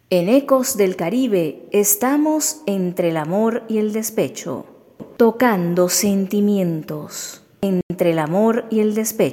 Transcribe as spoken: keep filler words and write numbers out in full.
En Ecos del Caribe estamos entre el amor y el despecho, tocando sentimientos entre el amor y el despecho.